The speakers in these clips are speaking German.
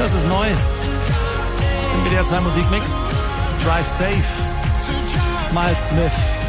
Das ist neu. Im WDR 2 Musikmix. Drive Safe. Miles Smith.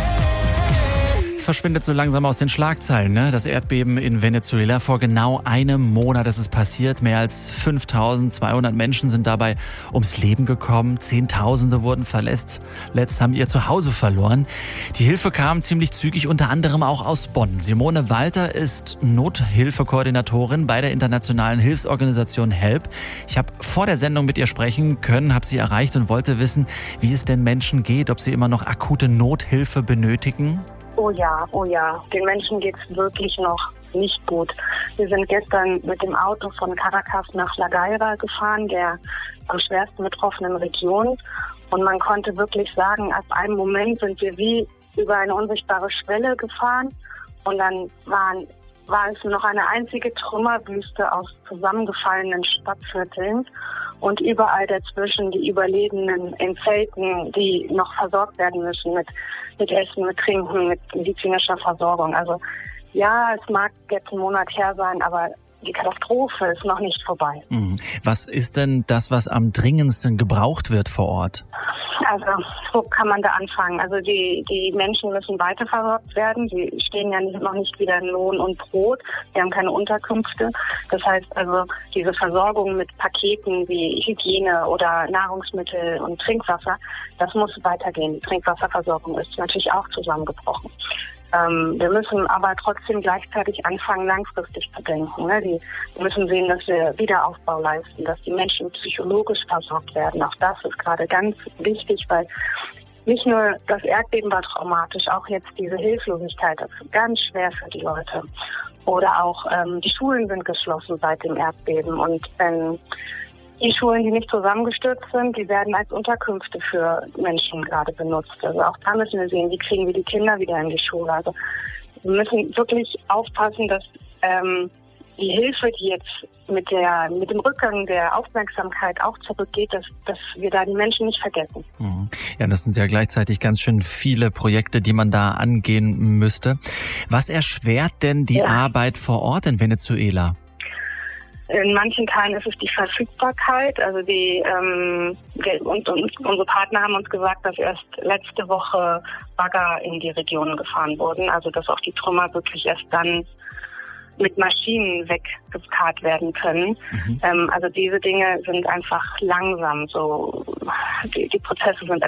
Verschwindet so langsam aus den Schlagzeilen, ne? Das Erdbeben in Venezuela vor genau einem Monat ist es passiert. Mehr als 5.200 Menschen sind dabei ums Leben gekommen. Zehntausende wurden verletzt. Letzt haben ihr Zuhause verloren. Die Hilfe kam ziemlich zügig, unter anderem auch aus Bonn. Simone Walter ist Nothilfekoordinatorin bei der internationalen Hilfsorganisation HELP. Ich habe vor der Sendung mit ihr sprechen können, habe sie erreicht und wollte wissen, wie es den Menschen geht, ob sie immer noch akute Nothilfe benötigen. Oh ja. Den Menschen geht's wirklich noch nicht gut. Wir sind gestern mit dem Auto von Caracas nach La Guaira gefahren, der am schwersten betroffenen Region. Und man konnte wirklich sagen, ab einem Moment sind wir wie über eine unsichtbare Schwelle gefahren. Und dann war es noch eine einzige Trümmerwüste aus zusammengefallenen Stadtvierteln. Und überall dazwischen die Überlebenden in Zelten, die noch versorgt werden müssen mit Essen, mit Trinken, mit medizinischer Versorgung. Also ja, es mag jetzt ein Monat her sein, aber die Katastrophe ist noch nicht vorbei. Was ist denn das, was am dringendsten gebraucht wird vor Ort? Also, wo kann man da anfangen? Also die Menschen müssen weiter versorgt werden. Sie stehen ja noch nicht wieder in Lohn und Brot. Sie haben keine Unterkünfte. Das heißt also, diese Versorgung mit Paketen wie Hygiene oder Nahrungsmittel und Trinkwasser, das muss weitergehen. Die Trinkwasserversorgung ist natürlich auch zusammengebrochen. Wir müssen aber trotzdem gleichzeitig anfangen, langfristig zu denken. Ne? Wir müssen sehen, dass wir Wiederaufbau leisten, dass die Menschen psychologisch versorgt werden. Auch das ist gerade ganz wichtig, weil nicht nur das Erdbeben war traumatisch, auch jetzt diese Hilflosigkeit, das ist ganz schwer für die Leute. Oder auch die Schulen sind geschlossen seit dem Erdbeben und die Schulen, die nicht zusammengestürzt sind, die werden als Unterkünfte für Menschen gerade benutzt. Also auch da müssen wir sehen, wie kriegen wir die Kinder wieder in die Schule. Also wir müssen wirklich aufpassen, dass die Hilfe, die jetzt mit dem Rückgang der Aufmerksamkeit auch zurückgeht, dass wir da die Menschen nicht vergessen. Ja, das sind ja gleichzeitig ganz schön viele Projekte, die man da angehen müsste. Was erschwert denn die Arbeit vor Ort in Venezuela? In manchen Teilen ist es die Verfügbarkeit. Also unsere Partner haben uns gesagt, dass erst letzte Woche Bagger in die Regionen gefahren wurden. Also dass auch die Trümmer wirklich erst dann mit Maschinen weggekarrt werden können. Also diese Dinge sind einfach langsam. So die Prozesse sind